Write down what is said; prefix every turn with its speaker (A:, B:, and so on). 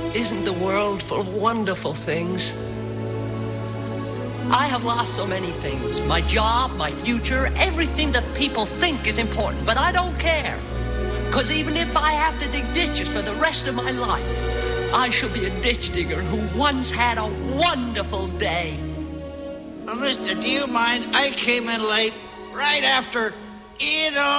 A: Isn't the world full of wonderful things? I have lost so many things. My job, my future, everything that people think is important. But I don't care. Because even if I have to dig ditches for the rest of my life, I shall be a ditch digger who once had a wonderful day.
B: Well, mister, do you mind? I came in late right after it all.